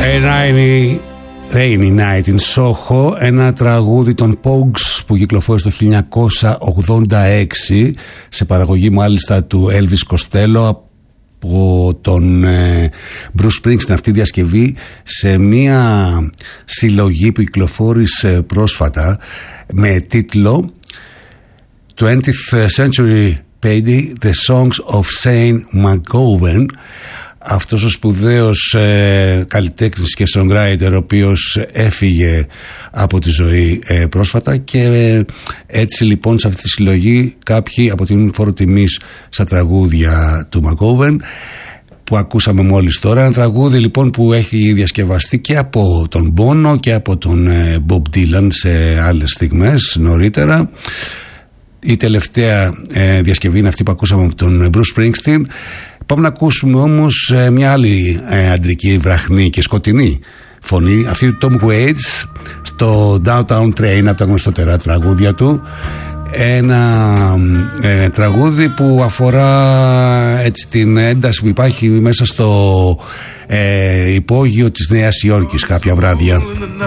Rainy Night in Soho, ένα τραγούδι των Pogues που κυκλοφόρησε το 1986 σε παραγωγή μάλιστα του Elvis Costello από τον Bruce Springsteen, αυτή η διασκευή σε μια συλλογή που κυκλοφόρησε πρόσφατα με τίτλο 20th Century Painting The Songs of Shane McGowan. Αυτός ο σπουδαίος καλλιτέχνης και songwriter, ο οποίος έφυγε από τη ζωή πρόσφατα, και έτσι λοιπόν σε αυτή τη συλλογή κάποιοι αποτελούν φόρο τιμής στα τραγούδια του McGowan που ακούσαμε μόλις τώρα. Ένα τραγούδι λοιπόν που έχει διασκευαστεί και από τον Bono και από τον Bob Dylan σε άλλες στιγμές νωρίτερα. Η τελευταία διασκευή είναι αυτή που ακούσαμε από τον Bruce Springsteen. Πάμε να ακούσουμε όμως μια άλλη αντρική βραχνή και σκοτεινή φωνή, αυτή του Tom Waits στο Downtown Train, από τα γνωστότερα τραγούδια του. Ένα τραγούδι που αφορά έτσι την ένταση που υπάρχει μέσα στο υπόγειο της Νέας Υόρκης κάποια βράδια.